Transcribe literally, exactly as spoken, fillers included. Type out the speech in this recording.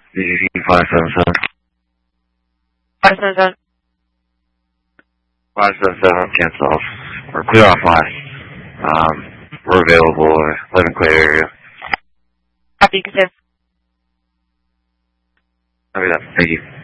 D G C five seven seven. five seven seven. five seven seven, cancel off. Or clear off last. Um, we're available, uh, live in clear area. Copy, you can save. Copy that. Thank you.